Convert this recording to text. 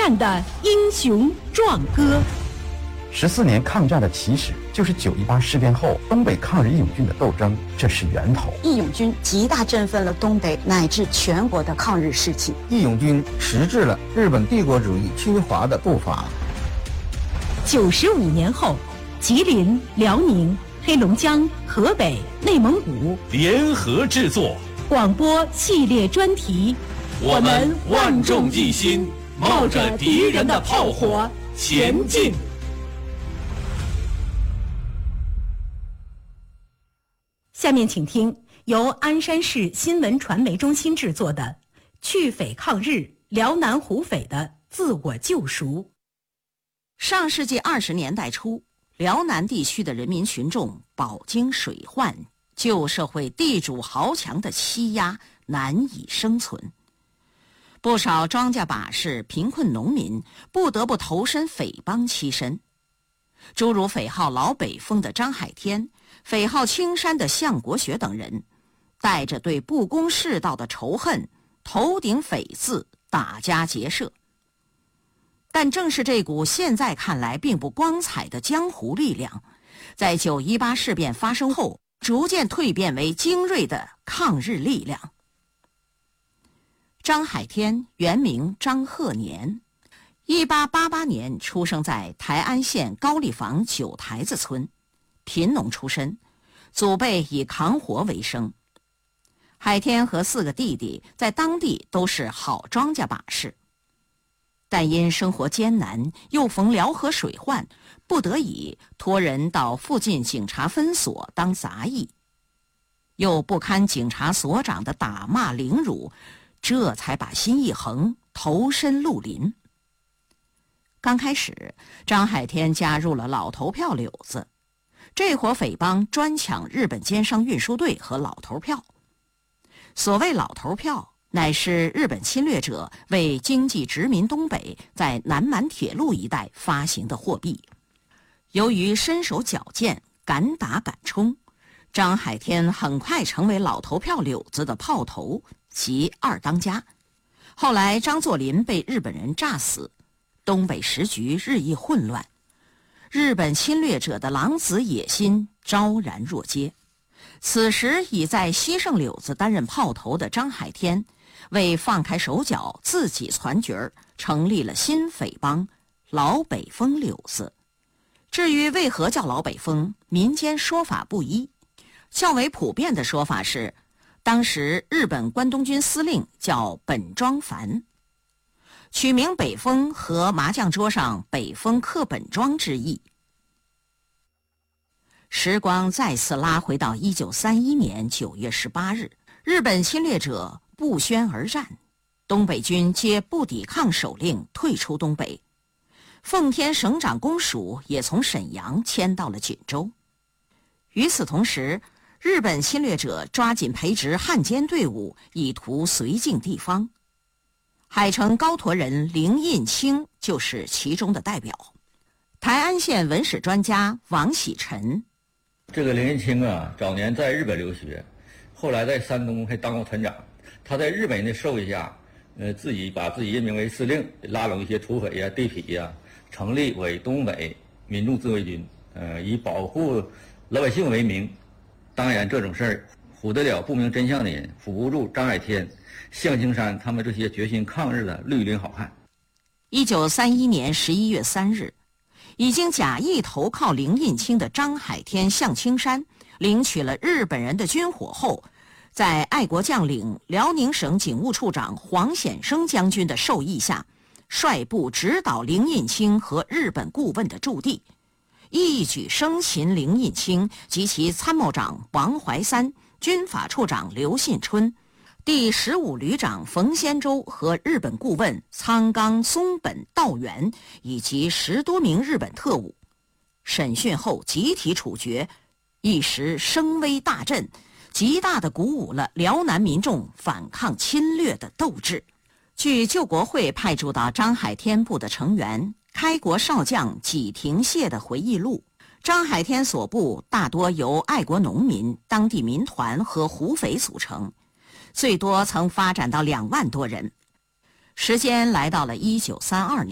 战的英雄壮歌。 14年抗战的起始就是9·18事变后东北抗日义勇军的斗争，这是源头。 义勇军极大振奋了东北乃至全国的抗日士气。 义勇军迟滞了日本帝国主义侵华的步伐。 95年后，吉林、辽宁、黑龙江、河北、内蒙古联合制作广播系列专题， 我们万众一心，冒着敌人的炮火前进。 下面请听由鞍山市新闻传媒中心制作的《去匪抗日：辽南胡匪的自我救赎》。 上世纪20年代初，辽南地区的人民群众饱经水患、旧社会地主豪强的欺压，难以生存。不少庄稼把式、贫困农民不得不投身匪帮栖身。诸如匪号老北风的张海天、匪号青山的向国学等人，带着对不公世道的仇恨，头顶匪字，打家劫舍。但正是这股现在看来并不光彩的江湖力量，在9·18事变发生后，逐渐蜕变为精锐的抗日力量。张海天原名张鹤年，1888年出生在台安县高丽坊九台子村，贫农出身，祖辈以扛活为生。海天和4个弟弟在当地都是好庄稼把式，但因生活艰难，又逢辽河水患，不得已托人到附近警察分所当杂役，又不堪警察所长的打骂凌辱，这才把心一横，投身绿林。刚开始，张海天加入了老头票柳子，这伙匪帮专抢日本奸商运输队和老头票。所谓老头票，乃是日本侵略者为经济殖民东北在南满铁路一带发行的货币。由于身手矫健，敢打敢冲，张海天很快成为老头票柳子的炮头及二当家。后来张作霖被日本人炸死，东北时局日益混乱，日本侵略者的狼子野心昭然若揭。此时已在西胜柳子担任炮头的张海天，为放开手脚，自己攒角儿，成立了新匪帮老北风柳子。至于为何叫老北风，民间说法不一。较为普遍的说法是，当时日本关东军司令叫本庄繁，取名北风和麻将桌上北风克本庄之意。时光再次拉回到1931年9月18日，日本侵略者不宣而战，东北军皆不抵抗手令退出东北，奉天省长公署也从沈阳迁到了锦州。与此同时，日本侵略者抓紧培植汉奸队伍，以图绥靖地方。海城高驮人林印清就是其中的代表。台安县文史专家王喜臣， 这个林印清啊，早年在日本留学，后来在山东还当过团长。他在日本人的授意下，自己把自己任命为司令，拉拢一些土匪呀、地痞呀，成立为东北民众自卫军，以保护老百姓为名。当然，这种事儿唬得了不明真相的人，唬不住张海天、向青山他们这些决心抗日的绿林好汉。 1931年11月3日，已经假意投靠林印清的张海天、向青山，领取了日本人的军火后，在爱国将领辽宁省警务处长黄显生将军的授意下，率部指导林印清和日本顾问的驻地，一举生擒林印清及其参谋长王怀三、军法处长刘信春、第15旅长冯先舟和日本顾问仓冈松本道元以及10多名日本特务。审讯后集体处决，一时声威大振，极大地鼓舞了辽南民众反抗侵略的斗志。据救国会派驻到张海天部的成员开国少将纪廷燮的回忆录，张海天所部大多由爱国农民、当地民团和胡匪组成，最多曾发展到2万多人。时间来到了1932年。